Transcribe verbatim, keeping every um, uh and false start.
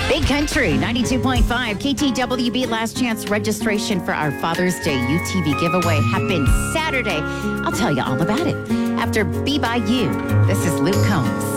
Big Country, ninety-two point five, K T W B. Last chance registration for our Father's Day U T V giveaway happens Saturday. I'll tell you all about it after Be By You. This is Luke Combs.